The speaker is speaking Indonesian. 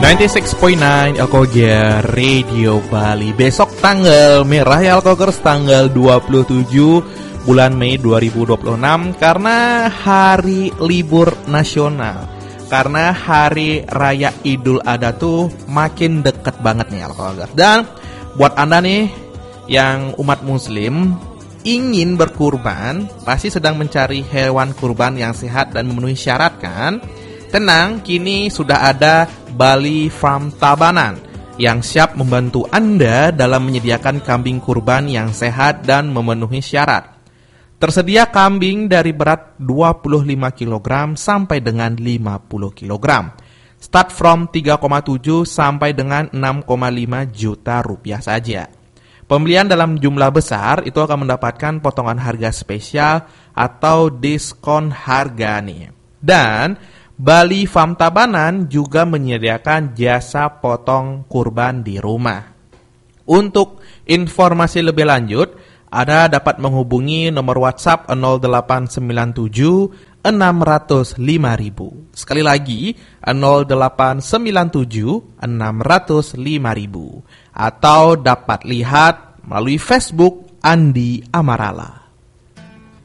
96.9 Alkoger Radio Bali. Besok tanggal merah ya Alkogers, tanggal 27 bulan Mei 2026 karena hari libur nasional. Karena hari raya Idul Adha tuh makin deket banget nih Alkogers. Dan buat Anda nih yang umat muslim ingin berkurban, pasti sedang mencari hewan kurban yang sehat dan memenuhi syarat kan? Tenang, kini sudah ada Bali Farm Tabanan yang siap membantu Anda dalam menyediakan kambing kurban yang sehat dan memenuhi syarat. Tersedia kambing dari berat 25 kg sampai dengan 50 kg. Start from 3,7 sampai dengan 6,5 juta rupiah saja. Pembelian dalam jumlah besar itu akan mendapatkan potongan harga spesial atau diskon harga nih. Dan Bali Farm Tabanan juga menyediakan jasa potong kurban di rumah. Untuk informasi lebih lanjut, Anda dapat menghubungi nomor WhatsApp 0897 600 5000. Sekali lagi 0897 600 5000. Atau dapat lihat melalui Facebook Andi Amarala.